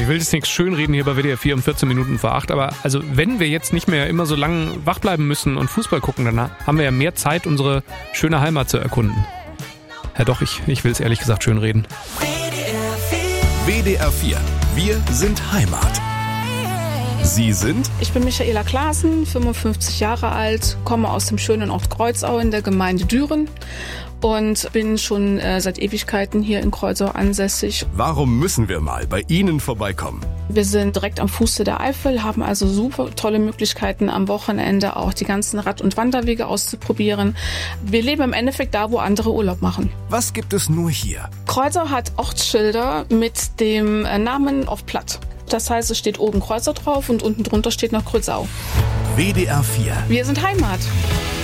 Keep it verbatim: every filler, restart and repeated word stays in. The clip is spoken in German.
will jetzt nichts schönreden hier bei W D R vier um vierzehn Minuten vor acht, aber also wenn wir jetzt nicht mehr immer so lange wach bleiben müssen und Fußball gucken, dann haben wir ja mehr Zeit, unsere schöne Heimat zu erkunden. Ja doch, ich, ich will es ehrlich gesagt schönreden. W D R vier. Wir sind Heimat. Sie sind? Ich bin Michaela Klaassen, fünfundfünfzig Jahre alt, komme aus dem schönen Ort Kreuzau in der Gemeinde Düren und bin schon äh, seit Ewigkeiten hier in Kreuzau ansässig. Warum müssen wir mal bei Ihnen vorbeikommen? Wir sind direkt am Fuße der Eifel, haben also super tolle Möglichkeiten am Wochenende auch die ganzen Rad- und Wanderwege auszuprobieren. Wir leben im Endeffekt da, wo andere Urlaub machen. Was gibt es nur hier? Kreuzau hat Ortsschilder mit dem Namen auf Platt. Das heißt, es steht oben Kreuzau drauf und unten drunter steht noch Kreuzau. W D R vier. Wir sind Heimat.